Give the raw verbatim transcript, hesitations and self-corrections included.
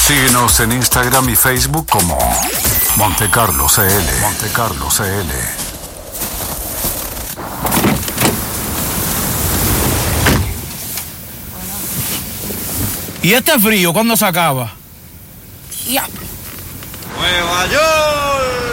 Síguenos en Instagram y Facebook como Montecarlo C L. Montecarlo C L. ¿Y este frío cuándo se acaba? Nueva York.